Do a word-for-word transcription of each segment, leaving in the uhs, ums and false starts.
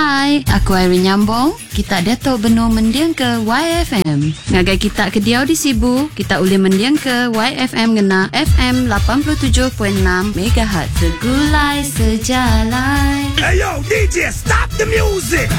Hai, aku Irene Nyambong. Kita Dato' Benur mendiang ke Y F M. Ngagai kita ke Diau di Sibu, kita boleh mendiang ke Y F M ngena F M lapan puluh tujuh perpuluhan enam megahertz. Segulai sejalai. Hey yo, D J, stop the music!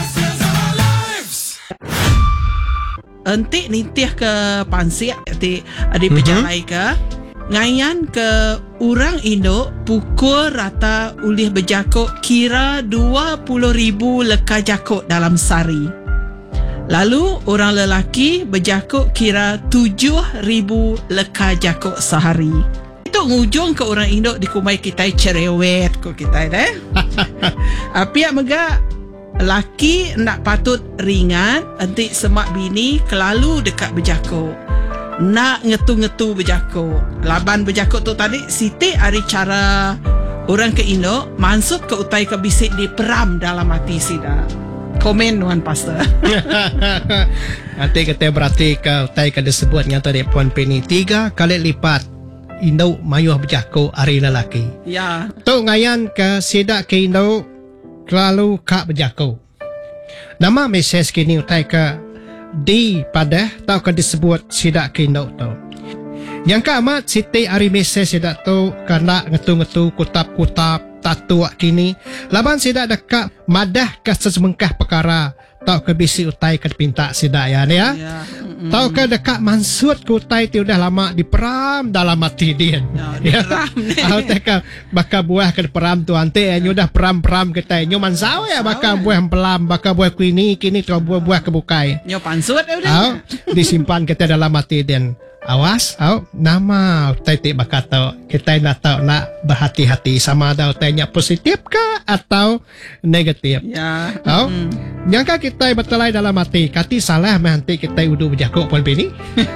Entik nitih ke Pansiak, entik ada berjalai ke ngayan ke orang Indo pukul rata ulih berjakuk kira dua puluh ribu leka jakuk dalam sehari. Lalu orang lelaki berjakuk kira tujuh ribu leka jakuk sehari. Itu ngujung ke orang Indo di kumai kita cerewet ko kita deh. Apiak mega laki nak patut ringan entik semak bini kelalu dekat berjakuk. Nak ngetu-ngetu berjakuk. Laban berjakuk tu tadi Siti hari cara orang ke Indo maksud ke utai ke bisik di peram dalam hati sida. Komen Wan Pastor. Nanti kita berarti ke utai ke disebut nyata di Puan Penny tiga kali lipat Indo mayuh berjakuk hari lelaki. Ya. Tu ngayan ke sida ke Indo kelalu kak berjakuk. Nama mesej kini utai ke di pada tau kan disebut sidak kindo tu. Yang keamat Siti hari mesej sidak tu karena ngetu-ngetu kutap-kutap tatu kini. Laban sidak dekat madah ke sesemengkah perkara tau ke bisi utai ke pinta sidak ya ni ya. Ya. Mm-mm. Tau ke dekat mansut ke utai tu dah lama diperam dalam hati dia. Ya, diperam ni. Tahu teka bakal buah ke peram tu ante nyu dah peram-peram kita nyu mansau ya bakal buah pelam bakal buah kini kini tu buah-buah kebukai. Nyo pansut dah. Au disimpan kita dalam hati dan awas au nama utai bakal tahu kita nak tahu nak berhati-hati sama ada utainya positif ke atau negatif. Ya. Au Mm. nyangka kita betelai dalam hati kati salah nanti kita udu berjakuk Puan Penny.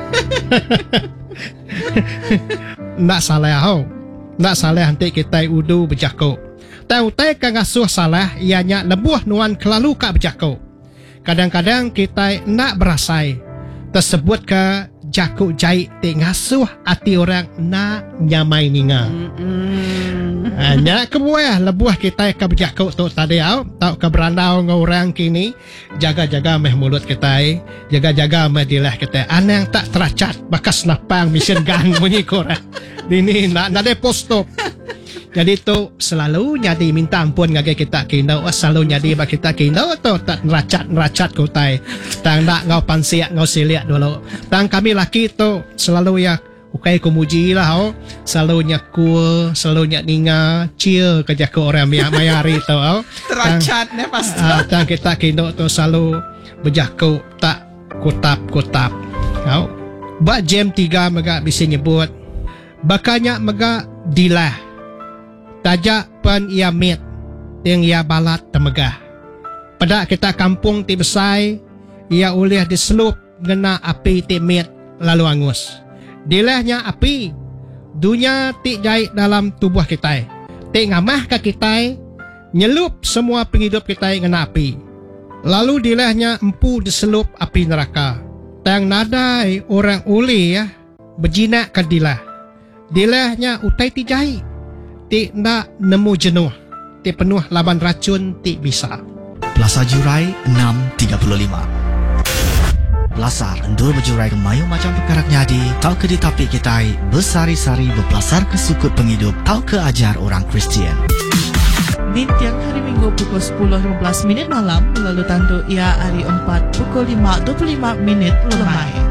Nak salah au. Nak salah nanti kita udu berjakuk. Tahu tai kan ngasuh salah ianya lebuh nuan kelalu kak berjakuk. Kadang-kadang kita nak berasai tersebut ke jakuk jahit te ngasuh hati orang nak nyamai ninga. Mm-mm. Hanya kebuah lebuah kita ke berjakuk tu tadi au tau ke berandau dengan orang kini jaga-jaga meh mulut kita jaga-jaga meh dilah kita anang tak teracat bakas napang mission gang bunyi korang ini nak nak de postop. Jadi tu selalu nyadi minta ampun ngagai kita kindau selalu nyadi bak kita kindau tu tak neracat neracat ko tai tang nak ngau pansiak ngau siliak dulu tang kami laki tu selalu ya ukai ko muji lah oh selalu nyakul selalu nyak ninga cia kerja ke orang miak mayari tu oh Teracat ne pasti. uh, tang kita kindau tu selalu berjaku tak kutap-kutap oh bak jam tiga mega bisa nyebut bakanya mega dilah tajak pen ia mit yang ia balat temegah. Pada kita kampung ti besai ia ulih diselup ngena api ti mit lalu angus. Dilahnya api dunia ti jahit dalam tubuh kita. Ti ngamah ke kita nyelup semua penghidup kita ngena api. Lalu dilahnya empu diselup api neraka. Tang nadai orang uli ya berjinak ke dilah. Dilahnya utai ti jahit. Ti nak nemu jenuh. Ti penuh laban racun ti bisa. Plaza Jurai enam tiga puluh lima. Belasar endur berjurai ke mayu macam perkara nyadi. Tau ke ditapik kita bersari-sari berbelasar ke sukut penghidup. Tau ke ajar orang Kristian. Di tiang hari Minggu pukul sepuluh lima belas minit malam. Lalu tantu ia hari empat pukul lima dua puluh lima minit lemai.